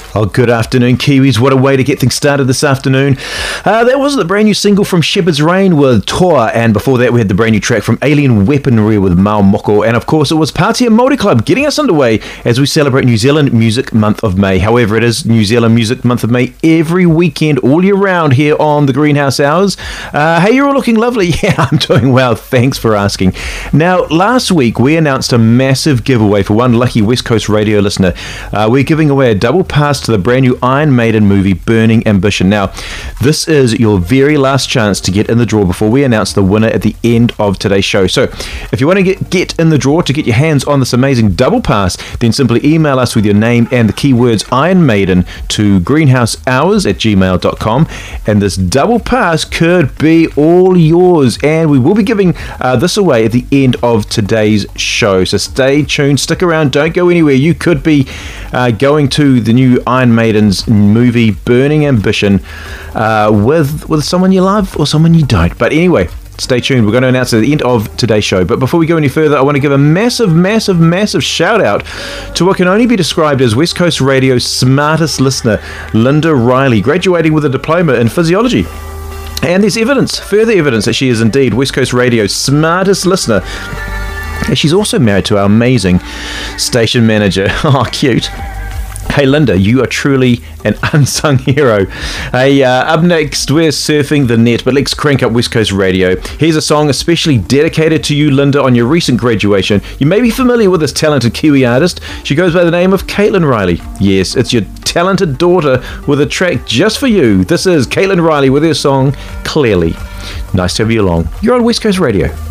Oh, good afternoon, Kiwis. What a way to get things started this afternoon. That was the brand new single from Shepherd's Rain with Toa, and before that we had the brand new track from Alien Weaponry with Mau Moko, and of course it was Pātea Māori Club getting us underway as we celebrate New Zealand Music Month of May. However, it is New Zealand Music Month of May every weekend, all year round here on the Greenhouse Hours. Hey, you're all looking lovely. Yeah, I'm doing well. Thanks for asking. Now, last week we announced a massive giveaway for one lucky West Coast radio listener. We're giving away a double pass to the brand new Iron Maiden movie Burning Ambition. Now, this is your very last chance to get in the draw before we announce the winner at the end of today's show. So if you want to get in the draw to get your hands on this amazing double pass, then simply email us with your name and the keywords Iron Maiden to greenhousehours@gmail.com, and this double pass could be all yours, and we will be giving this away at the end of today's show. So stay tuned, stick around, don't go anywhere. You could be going to the new Iron Maiden's movie Burning Ambition with someone you love or someone you don't. But anyway, stay tuned. We're going to announce it at the end of today's show. But before we go any further, I want to give a massive, massive, massive shout out to what can only be described as West Coast Radio's smartest listener, Linda Riley, graduating with a diploma in physiology. And there's further evidence that she is indeed West Coast Radio's smartest listener. And she's also married to our amazing station manager. Oh, cute. Hey Linda, you are truly an unsung hero. Hey, up next we're surfing the net, but let's crank up West Coast Radio. Here's a song especially dedicated to you, Linda, on your recent graduation. You may be familiar with this talented Kiwi artist. She goes by the name of Caitlin Riley. Yes, it's your talented daughter with a track just for you. This is Caitlin Riley with her song Clearly. Nice to have you along. You're on West Coast Radio.